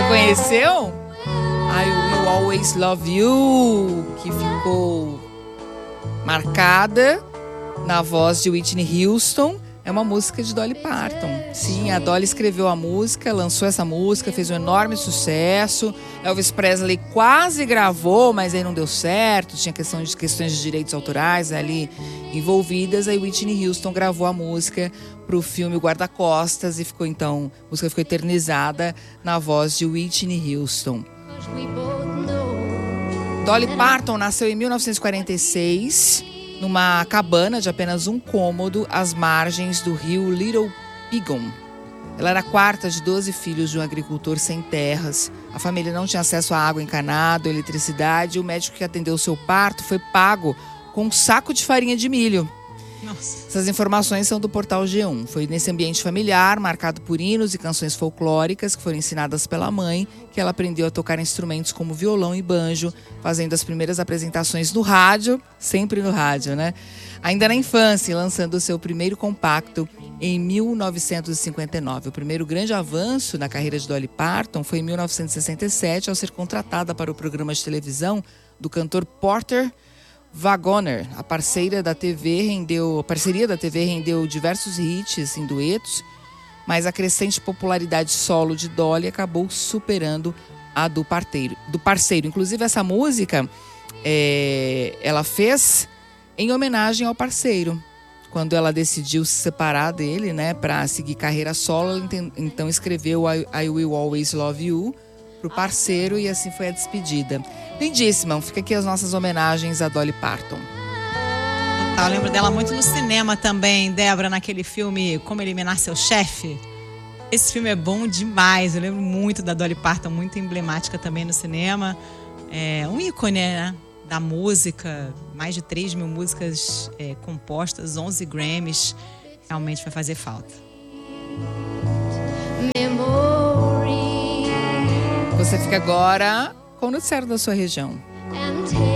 Reconheceu? I Will Always Love You, que ficou marcada na voz de Whitney Houston. É uma música de Dolly Parton. Sim, a Dolly escreveu a música, lançou essa música, fez um enorme sucesso. Elvis Presley quase gravou, mas aí não deu certo. Tinha questões de direitos autorais ali envolvidas. Aí Whitney Houston gravou a música para o filme Guarda-Costas e ficou então, a música ficou eternizada na voz de Whitney Houston. Dolly Parton nasceu em 1946. Numa cabana de apenas um cômodo às margens do rio Little Pigeon. Ela era a quarta de 12 filhos de um agricultor sem terras. A família não tinha acesso a água encanada, eletricidade, e o médico que atendeu seu parto foi pago com um saco de farinha de milho. Nossa. Essas informações são do portal G1. Foi nesse ambiente familiar, marcado por hinos e canções folclóricas que foram ensinadas pela mãe, que ela aprendeu a tocar instrumentos como violão e banjo, fazendo as primeiras apresentações no rádio, sempre no rádio, né? Ainda na infância, lançando o seu primeiro compacto em 1959. O primeiro grande avanço na carreira de Dolly Parton foi em 1967, ao ser contratada para o programa de televisão do cantor Porter Wagoner. A parceria da TV rendeu diversos hits em duetos, mas a crescente popularidade solo de Dolly acabou superando a do parceiro. Inclusive, essa música ela fez em homenagem ao parceiro. Quando ela decidiu se separar dele, né, para seguir carreira solo, ela então escreveu I Will Always Love You pro parceiro e assim foi a despedida. Lindíssima, fica aqui as nossas homenagens a Dolly Parton. Eu lembro dela muito no cinema também, Débora, naquele filme Como Eliminar Seu Chefe. Esse filme é bom demais, eu lembro muito da Dolly Parton, muito emblemática também no cinema. É um ícone, né, da música, mais de 3 mil músicas compostas, 11 Grammys, realmente vai fazer falta. Você fica agora com o noticiário da sua região.